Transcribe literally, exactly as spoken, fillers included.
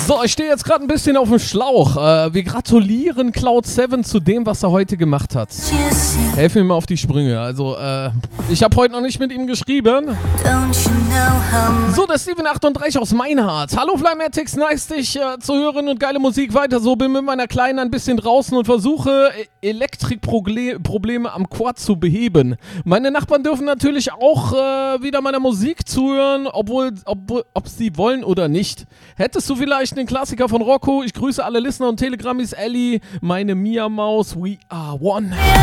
So, ich stehe jetzt gerade ein bisschen auf dem Schlauch. Äh, wir gratulieren Cloud sieben zu dem, was er heute gemacht hat. Helf mir mal auf die Sprünge. Also, äh, ich habe heute noch nicht mit ihm geschrieben. So, der Steven achtunddreißig aus Meinhardt. Hallo Flymatics, nice dich äh, zu hören und geile Musik weiter. So, bin mit meiner Kleinen ein bisschen draußen und versuche e- Elektrikprobleme am Quad zu beheben. Meine Nachbarn dürfen natürlich auch äh, wieder meiner Musik zuhören, obwohl, ob, ob sie wollen oder nicht. Hättest du vielleicht einen Klassiker von Rocco? Ich grüße alle Listener und Telegrammis, Ellie, meine Mia Maus, we are one.